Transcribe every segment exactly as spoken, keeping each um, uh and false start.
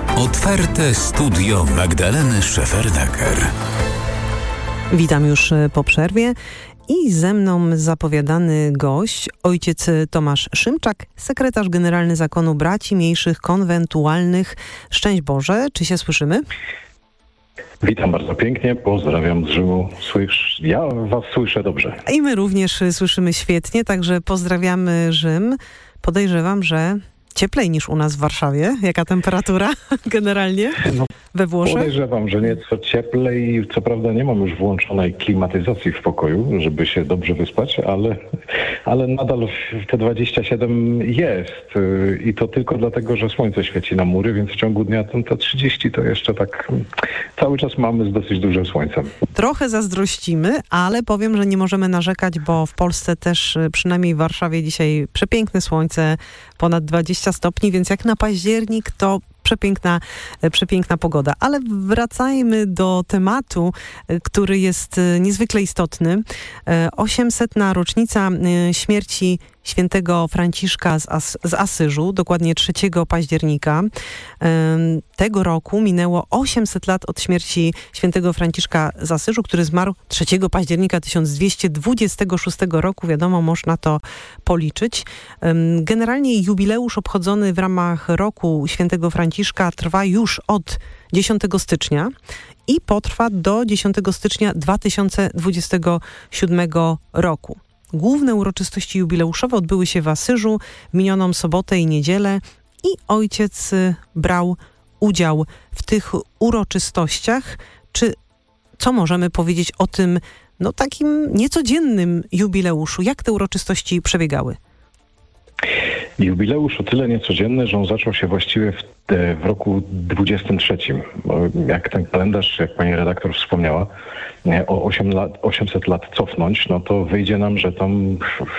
Otwarte studio Magdaleny Szefernaker. Witam już po przerwie i ze mną zapowiadany gość, ojciec Tomasz Szymczak, sekretarz generalny Zakonu Braci Mniejszych Konwentualnych. Szczęść Boże, czy się słyszymy? Witam bardzo pięknie, pozdrawiam z Rzymu. Słysz... Ja was słyszę dobrze. I my również słyszymy świetnie, także pozdrawiamy Rzym. Podejrzewam, że cieplej niż u nas w Warszawie. Jaka temperatura generalnie no, we Włoszech? Podejrzewam, że nieco cieplej. Co prawda nie mam już włączonej klimatyzacji w pokoju, żeby się dobrze wyspać, ale, ale nadal te dwadzieścia siedem jest. I to tylko dlatego, że słońce świeci na mury, więc w ciągu dnia te trzydzieści to jeszcze tak cały czas mamy z dosyć dużym słońcem. Trochę zazdrościmy, ale powiem, że nie możemy narzekać, bo w Polsce też, przynajmniej w Warszawie dzisiaj przepiękne słońce, ponad dwadzieścia stopni, więc jak na październik to przepiękna, przepiękna pogoda. Ale wracajmy do tematu, który jest niezwykle istotny. osiemsetna rocznica śmierci świętego Franciszka z, As- z Asyżu, dokładnie trzeciego października. Tego roku minęło osiemset lat od śmierci świętego Franciszka z Asyżu, który zmarł trzeciego października tysiąc dwieście dwudziestego szóstego roku. Wiadomo, można to policzyć. Generalnie jubileusz obchodzony w ramach roku świętego Franciszka trwa już od dziesiątego stycznia i potrwa do dziesiątego stycznia dwa tysiące dwudziestego siódmego roku. Główne uroczystości jubileuszowe odbyły się w Asyżu w minioną sobotę i niedzielę i ojciec brał udział w tych uroczystościach. Czy co możemy powiedzieć o tym no takim niecodziennym jubileuszu? Jak te uroczystości przebiegały? Jubileusz o tyle niecodzienny, że on zaczął się właściwie w, w roku dwudziestym trzecim. Bo jak ten kalendarz, jak pani redaktor wspomniała, o osiem lat, osiemset lat cofnąć, no to wyjdzie nam, że tam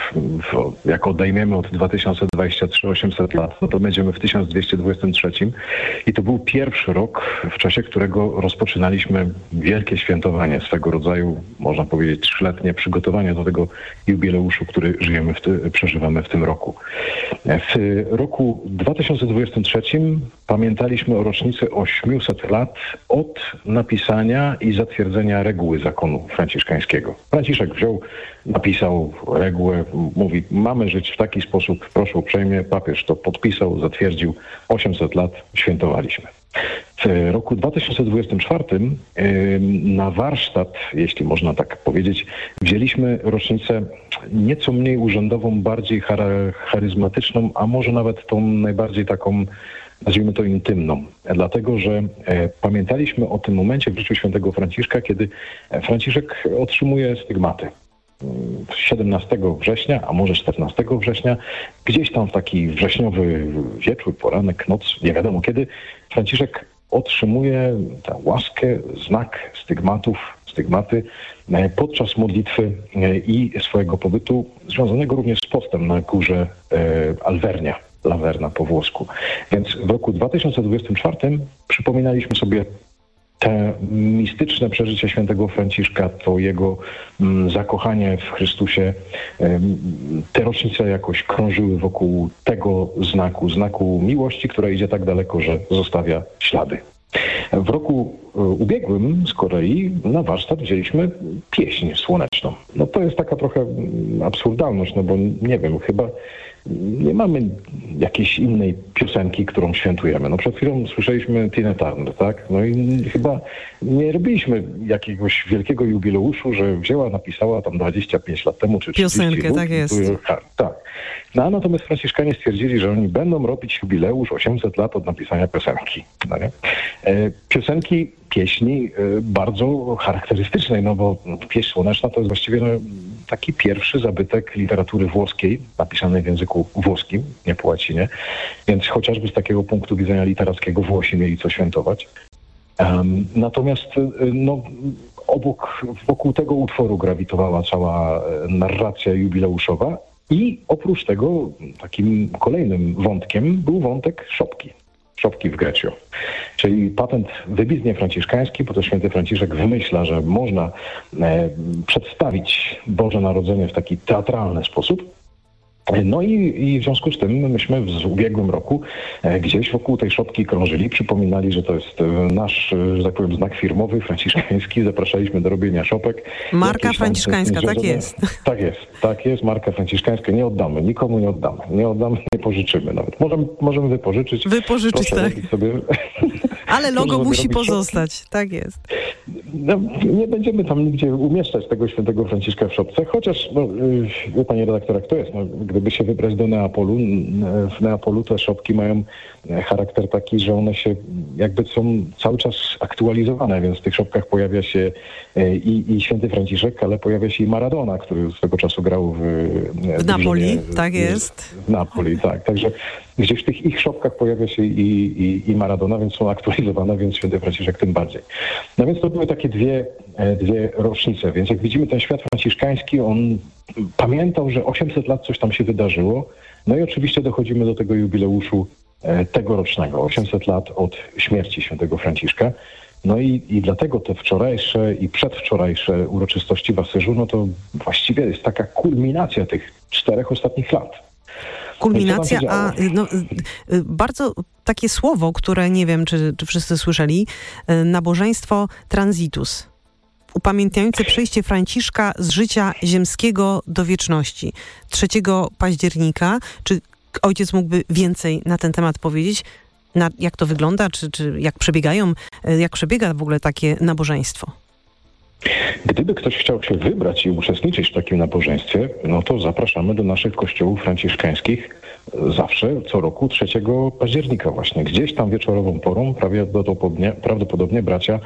w, jak odejmiemy od dwa tysiące dwudziestego trzeciego osiemset lat, no to będziemy w tysiąc dwieście dwudziestym trzecim i to był pierwszy rok, w czasie którego rozpoczynaliśmy wielkie świętowanie, swego rodzaju, można powiedzieć, trzyletnie przygotowanie do tego jubileuszu, który żyjemy, w ty, przeżywamy w tym roku. W roku dwa tysiące dwudziestym trzecim pamiętaliśmy o rocznicy ośmiuset lat od napisania i zatwierdzenia reguły zakonu franciszkańskiego. Franciszek wziął, napisał regułę, mówi, mamy żyć w taki sposób, proszę uprzejmie, papież to podpisał, zatwierdził, osiemset lat świętowaliśmy. W roku dwa tysiące dwudziestym czwartym na warsztat, jeśli można tak powiedzieć, wzięliśmy rocznicę nieco mniej urzędową, bardziej charyzmatyczną, a może nawet tą najbardziej taką, nazwijmy to, intymną. Dlatego, że pamiętaliśmy o tym momencie w życiu świętego Franciszka, kiedy Franciszek otrzymuje stygmaty. siedemnastego września, a może czternastego września, gdzieś tam w taki wrześniowy wieczór, poranek, noc, nie wiadomo kiedy, Franciszek otrzymuje tę łaskę, znak stygmatów, stygmaty podczas modlitwy i swojego pobytu, związanego również z postem na górze Alvernia, Laverna po włosku. Więc w roku dwa tysiące dwudziestym czwartym przypominaliśmy sobie te mistyczne przeżycie świętego Franciszka, to jego mm, zakochanie w Chrystusie, ym, te rocznice jakoś krążyły wokół tego znaku, znaku miłości, która idzie tak daleko, że zostawia ślady. W roku y, ubiegłym z kolei na warsztat wzięliśmy pieśń słoneczną. No to jest taka trochę absurdalność, no bo nie wiem, chyba nie mamy jakiejś innej piosenki, którą świętujemy. No przed chwilą słyszeliśmy Tinę Turner, tak? No i chyba nie robiliśmy jakiegoś wielkiego jubileuszu, że wzięła, napisała tam dwadzieścia pięć lat temu, czy trzydzieści piosenkę, lub, tak jest. Tak, tak. No a natomiast Franciszkanie stwierdzili, że oni będą robić jubileusz osiemset lat od napisania piosenki. No nie? E, piosenki, pieśni e, bardzo charakterystycznej, no bo pieśń słoneczna to jest właściwie no, taki pierwszy zabytek literatury włoskiej, napisanej w języku włoskim, nie po łacinie, więc chociażby z takiego punktu widzenia literackiego Włosi mieli co świętować. Um, natomiast no, obok, wokół tego utworu grawitowała cała narracja jubileuszowa i oprócz tego takim kolejnym wątkiem był wątek szopki. Szopki w Greccio. Czyli patent wybitnie franciszkański, bo to święty Franciszek wymyśla, że można e, przedstawić Boże Narodzenie w taki teatralny sposób. No i, i w związku z tym myśmy w ubiegłym roku e, gdzieś wokół tej szopki krążyli, przypominali, że to jest e, nasz, że tak powiem, znak firmowy, franciszkański, zapraszaliśmy do robienia szopek. Marka Jakieś tam franciszkańska, tak związane- jest. Tak jest, tak jest, marka franciszkańska, nie oddamy, nikomu nie oddamy, nie oddamy, nie pożyczymy nawet. Możemy, możemy wypożyczyć. Wypożyczyć, Proszę tak. robić sobie. Ale logo Proszę musi robić pozostać, tak jest. No, nie będziemy tam nigdzie umieszczać tego świętego Franciszka w szopce, chociaż, no, yy, wie pani redaktor, jak to jest, no, gdyby się wybrać do Neapolu, n- w Neapolu te szopki mają e, charakter taki, że one się jakby są cały czas aktualizowane, więc w tych szopkach pojawia się e, i, i święty Franciszek, ale pojawia się i Maradona, który swego czasu grał w, e, W Napoli, drużynie, tak w- jest. W Napoli, tak. Także gdzieś w tych ich szopkach pojawia się i, i, i Maradona, więc są aktualizowane, więc święty Franciszek tym bardziej. No więc to były takie dwie, e, dwie rocznice, więc jak widzimy ten świat franciszkański, on pamiętał, że osiemset lat coś tam się wydarzyło. No i oczywiście dochodzimy do tego jubileuszu e, tegorocznego, osiemset lat od śmierci świętego Franciszka. No i, i dlatego te wczorajsze i przedwczorajsze uroczystości w Asyżu, no to właściwie jest taka kulminacja tych czterech ostatnich lat. Kulminacja, No i co a tam się no, y, y, bardzo takie słowo, które nie wiem, czy, czy wszyscy słyszeli, y, nabożeństwo transitus, upamiętniające przejście Franciszka z życia ziemskiego do wieczności. trzeciego października, czy ojciec mógłby więcej na ten temat powiedzieć? Na, jak to wygląda, czy, czy jak przebiegają, y, jak przebiega w ogóle takie nabożeństwo? Gdyby ktoś chciał się wybrać i uczestniczyć w takim nabożeństwie, no to zapraszamy do naszych kościołów franciszkańskich zawsze, co roku trzeciego października właśnie. Gdzieś tam wieczorową porą prawdopodobnie, prawdopodobnie bracia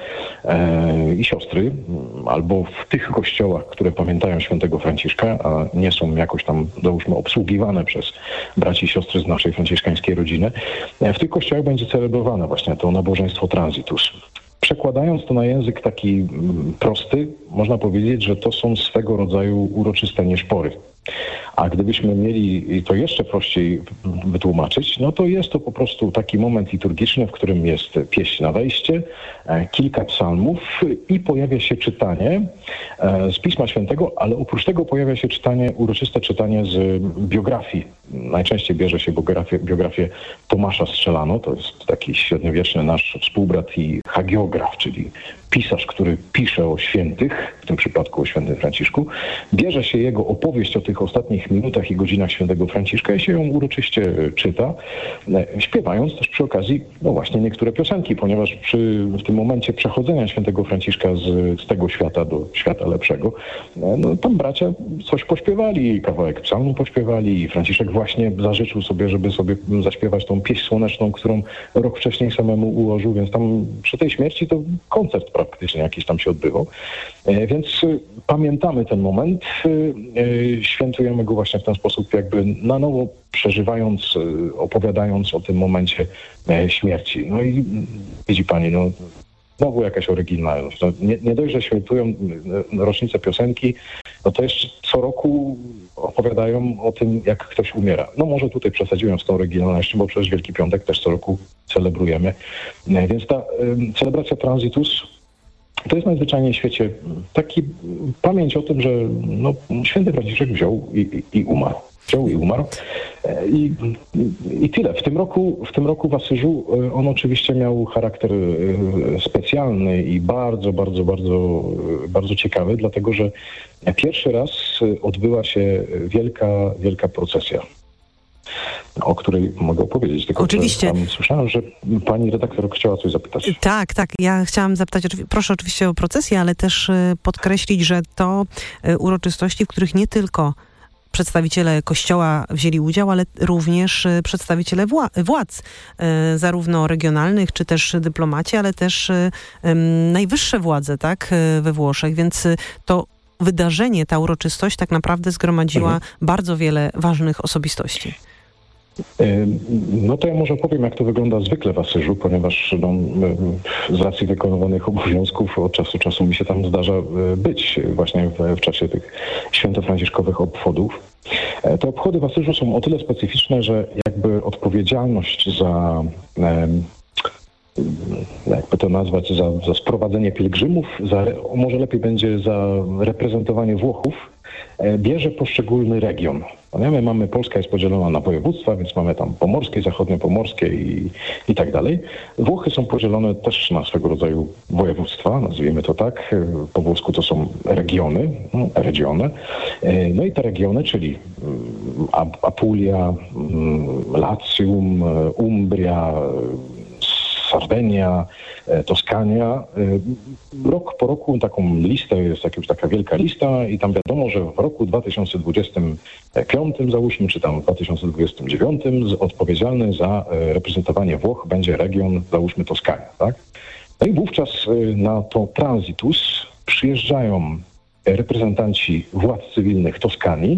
e, i siostry, m, albo w tych kościołach, które pamiętają świętego Franciszka, a nie są jakoś tam, załóżmy, obsługiwane przez braci i siostry z naszej franciszkańskiej rodziny, e, w tych kościołach będzie celebrowane właśnie to nabożeństwo transitus. Przekładając to na język taki mm, prosty, można powiedzieć, że to są swego rodzaju uroczyste nieszpory. A gdybyśmy mieli to jeszcze prościej wytłumaczyć, no to jest to po prostu taki moment liturgiczny, w którym jest pieśń na wejście, e, kilka psalmów i pojawia się czytanie e, z Pisma Świętego, ale oprócz tego pojawia się czytanie, uroczyste czytanie z biografii. Najczęściej bierze się biografię, biografię Tomasza Strzelano, to jest taki średniowieczny nasz współbrat i hagiograf, czyli pisarz, który pisze o świętych, w tym przypadku o świętym Franciszku. Bierze się jego opowieść o tych ostatnich minutach i godzinach świętego Franciszka i się ją uroczyście czyta, śpiewając też przy okazji, no właśnie, niektóre piosenki, ponieważ przy, w tym momencie przechodzenia świętego Franciszka z, z tego świata do świata lepszego, no tam bracia coś pośpiewali, kawałek psalmu pośpiewali i Franciszek właśnie zażyczył sobie, żeby sobie zaśpiewać tą pieśń słoneczną, którą rok wcześniej samemu ułożył, więc tam przy tej śmierci to koncert praktycznie jakiś tam się odbywał. E, więc y, pamiętamy ten moment, y, y, świętujemy go właśnie w ten sposób, jakby na nowo przeżywając, y, opowiadając o tym momencie e, śmierci. No i widzi pani, no znowu jakaś oryginalność. No, nie, nie dość, że świętują y, rocznicę piosenki, no to jeszcze co roku opowiadają o tym, jak ktoś umiera. No może tutaj przesadziłem z tą oryginalnością, bo przecież Wielki Piątek też co roku celebrujemy. E, więc ta y, celebracja transitus to jest najzwyczajniej w świecie taki pamięć o tym, że no, święty Franciszek wziął i, i, i umarł. Wziął i umarł. E, I, I tyle. W tym roku, w tym roku w Asyżu e, on oczywiście miał charakter e, specjalny i bardzo, bardzo, bardzo, e, bardzo ciekawy, dlatego że pierwszy raz odbyła się wielka, wielka procesja, o której mogę opowiedzieć. Tylko Oczywiście. Tam słyszałem, że pani redaktor chciała coś zapytać. Tak, tak. Ja chciałam zapytać, proszę oczywiście o procesję, ale też y, podkreślić, że to y, uroczystości, w których nie tylko przedstawiciele Kościoła wzięli udział, ale również y, przedstawiciele wła- władz, y, zarówno regionalnych, czy też dyplomaci, ale też y, y, najwyższe władze, tak, y, we Włoszech, więc y, to wydarzenie, ta uroczystość tak naprawdę zgromadziła mhm. bardzo wiele ważnych osobistości. No to ja może opowiem, jak to wygląda zwykle w Asyżu, ponieważ no, z racji wykonywanych obowiązków od czasu do czasu mi się tam zdarza być właśnie w, w czasie tych świętofranciszkowych obchodów. Te obchody w Asyżu są o tyle specyficzne, że jakby odpowiedzialność za, jakby to nazwać, za, za sprowadzenie pielgrzymów, za, może lepiej będzie za reprezentowanie Włochów, bierze poszczególny region. No, my mamy, Polska jest podzielona na województwa, więc mamy tam pomorskie, zachodniopomorskie i, i tak dalej. Włochy są podzielone też na swego rodzaju województwa, nazwijmy to tak. Po włosku to są regiony, regiony. No i te regiony, czyli Apulia, Latium, Umbria, Sardenia, Toskania. Rok po roku taką listę, jest jakaś taka wielka lista i tam wiadomo, że w roku dwa tysiące dwudziestym piątym załóżmy, czy tam w dwa tysiące dwudziestym dziewiątym odpowiedzialny za reprezentowanie Włoch będzie region, załóżmy Toskania, tak? No i wówczas na to transitus przyjeżdżają reprezentanci władz cywilnych Toskanii.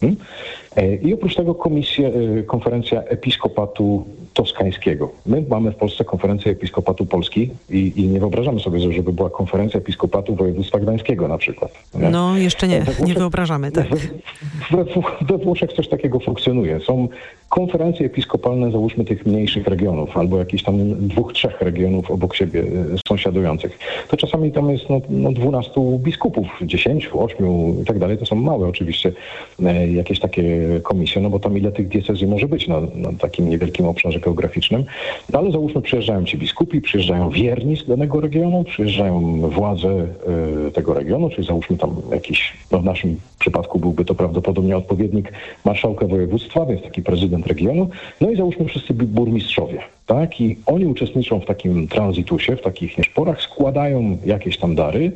I oprócz tego komisja, konferencja Episkopatu Toskańskiego. My mamy w Polsce konferencję Episkopatu Polski i, i nie wyobrażamy sobie, żeby była konferencja Episkopatu Województwa Gdańskiego na przykład. Nie? No jeszcze nie, Włoszech, nie wyobrażamy, tak. We, we, we Włoszech coś takiego funkcjonuje. Są konferencje episkopalne, załóżmy tych mniejszych regionów, albo jakichś tam dwóch, trzech regionów obok siebie sąsiadujących. To czasami tam jest no, no dwunastu biskupów, dziesięciu, ośmiu i tak dalej. To są małe oczywiście e, jakieś takie komisje, no bo tam ile tych diecezji może być na, na takim niewielkim obszarze geograficznym. No, ale załóżmy przyjeżdżają ci biskupi, przyjeżdżają wierni z danego regionu, przyjeżdżają władze e, tego regionu, czyli załóżmy tam jakiś, no w naszym przypadku byłby to prawdopodobnie odpowiednik marszałka województwa, więc taki prezydent regionu, no i załóżmy wszyscy burmistrzowie, tak? I oni uczestniczą w takim tranzytusie, w takich nieszporach, składają jakieś tam dary,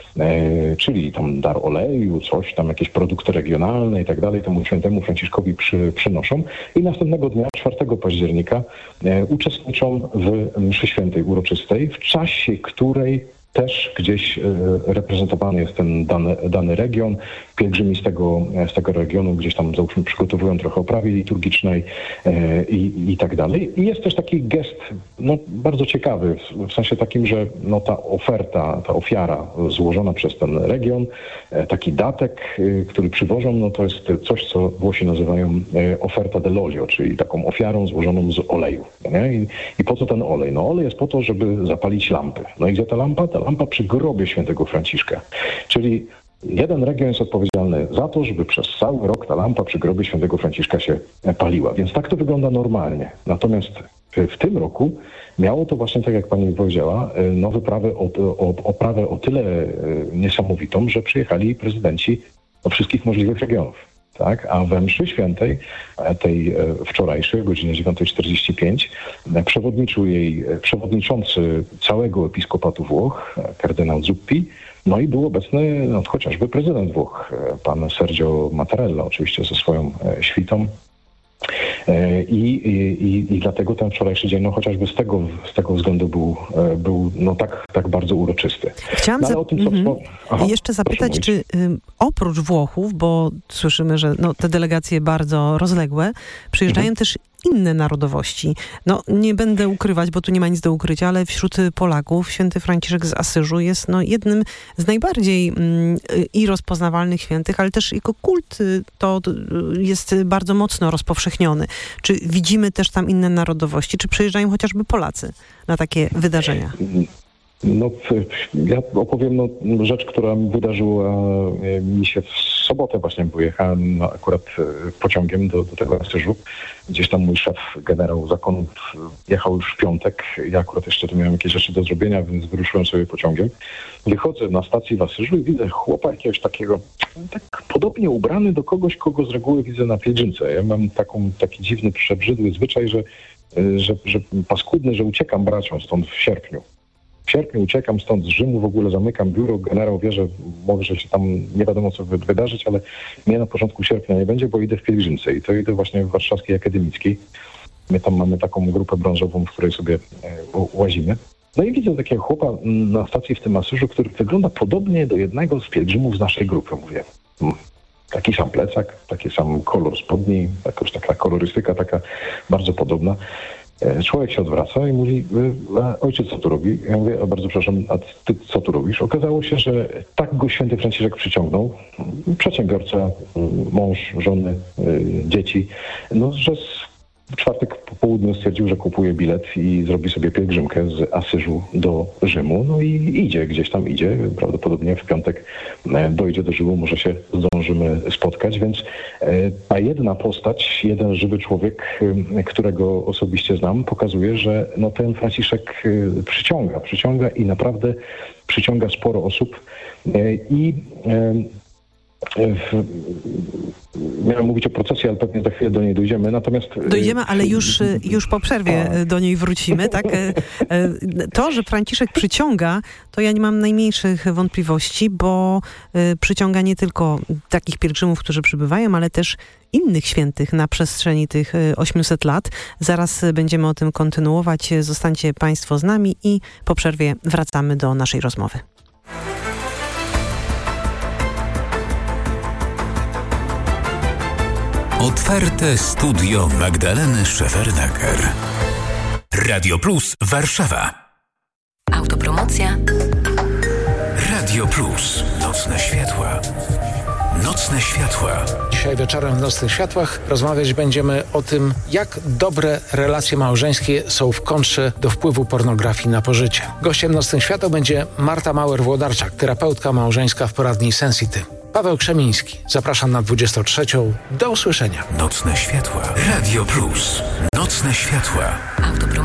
e, czyli tam dar oleju, coś tam, jakieś produkty regionalne i tak dalej, temu świętemu Franciszkowi przy, przynoszą i następnego dnia, czwartego października, e, uczestniczą w mszy świętej uroczystej, w czasie której też gdzieś reprezentowany jest ten dany, dany region. Pielgrzymi z tego, z tego regionu gdzieś tam załóżmy przygotowują trochę oprawy liturgicznej i, i tak dalej. I jest też taki gest no, bardzo ciekawy, w sensie takim, że no, ta oferta, ta ofiara złożona przez ten region, taki datek, który przywożą, no to jest coś, co Włosi nazywają oferta dell'olio, czyli taką ofiarą złożoną z oleju. Nie? I, I po co ten olej? No olej jest po to, żeby zapalić lampy. No i gdzie ta lampa? Ta lampa przy grobie świętego Franciszka. Czyli jeden region jest odpowiedzialny za to, żeby przez cały rok ta lampa przy grobie świętego Franciszka się paliła. Więc tak to wygląda normalnie. Natomiast w tym roku miało to właśnie, tak jak pani powiedziała, no wyprawę o, o, oprawę o tyle niesamowitą, że przyjechali prezydenci wszystkich możliwych regionów. Tak, a we mszy świętej, tej wczorajszej, o godzinie dziewiąta czterdzieści pięć, przewodniczył jej przewodniczący całego episkopatu Włoch, kardynał Zuppi, no i był obecny no, chociażby prezydent Włoch, pan Sergio Mattarella, oczywiście ze swoją świtą. I, i, i dlatego ten wczorajszy dzień, no chociażby z tego, z tego względu był, był no tak, tak bardzo uroczysty. Chciałam no, za... o tym, co mm-hmm. Aha, jeszcze zapytać, czy y, oprócz Włochów, bo słyszymy, że no, te delegacje bardzo rozległe, przyjeżdżają mhm. też inne narodowości. No nie będę ukrywać, bo tu nie ma nic do ukrycia, ale wśród Polaków święty Franciszek z Asyżu jest no, jednym z najbardziej mm, i rozpoznawalnych świętych, ale też jego kult to jest bardzo mocno rozpowszechniony. Czy widzimy też tam inne narodowości? Czy przyjeżdżają chociażby Polacy na takie wydarzenia? No, ja opowiem no, rzecz, która wydarzyła mi się w sobotę właśnie, bo jechałem no, akurat pociągiem do, do tego Asyżu. Gdzieś tam mój szef, generał zakonu, jechał już w piątek. Ja akurat jeszcze tu miałem jakieś rzeczy do zrobienia, więc wyruszyłem sobie pociągiem. Wychodzę na stacji w Asyżu i widzę chłopa jakiegoś takiego, tak podobnie ubrany do kogoś, kogo z reguły widzę na pielgrzymce. Ja mam taką, taki dziwny, przebrzydły zwyczaj, że, że, że paskudny, że uciekam braciom stąd w sierpniu. W sierpniu uciekam stąd z Rzymu, w ogóle zamykam biuro, generał wie, że może się tam nie wiadomo co wydarzyć, ale mnie na początku sierpnia nie będzie, bo idę w pielgrzymce i to idę właśnie w Warszawskiej Akademickiej. My tam mamy taką grupę branżową, w której sobie łazimy. No i widzę takiego chłopa na stacji w tym Asyżu, który wygląda podobnie do jednego z pielgrzymów z naszej grupy. Mówię, taki sam plecak, taki sam kolor spodni, jakaś taka kolorystyka taka bardzo podobna. Człowiek się odwraca i mówi, ojciec, co tu robi? Ja mówię, a bardzo przepraszam, a ty co tu robisz? Okazało się, że tak go święty Franciszek przyciągnął, przedsiębiorca, mąż, żony, dzieci, no, że w czwartek po południu stwierdził, że kupuje bilet i zrobi sobie pielgrzymkę z Asyżu do Rzymu. No i idzie, gdzieś tam idzie. Prawdopodobnie w piątek dojdzie do Rzymu, może się zdążymy spotkać. Więc ta jedna postać, jeden żywy człowiek, którego osobiście znam, pokazuje, że no ten Franciszek przyciąga, przyciąga i naprawdę przyciąga sporo osób. I W, miałem mówić o procesji, ale pewnie za chwilę do niej dojdziemy. Natomiast Dojdziemy, ale już, już po przerwie A. do niej wrócimy. Tak? To, że Franciszek przyciąga, to ja nie mam najmniejszych wątpliwości, bo przyciąga nie tylko takich pielgrzymów, którzy przybywają, ale też innych świętych na przestrzeni tych ośmiuset lat. Zaraz będziemy o tym kontynuować. Zostańcie Państwo z nami i po przerwie wracamy do naszej rozmowy. Otwarte studio Magdaleny Szefernaker. Radio Plus Warszawa. Autopromocja. Radio Plus. Nocne światła. Nocne światła. Dzisiaj wieczorem w Nocnych Światłach rozmawiać będziemy o tym, jak dobre relacje małżeńskie są w kontrze do wpływu pornografii na pożycie. Gościem Nocnych Światła będzie Marta Mauer-Włodarczak, terapeutka małżeńska w poradni Sensity. Paweł Krzemiński. Zapraszam na dwudziestą trzecią. Do usłyszenia. Nocne światła. Radio Plus. Nocne światła. Autopromocja.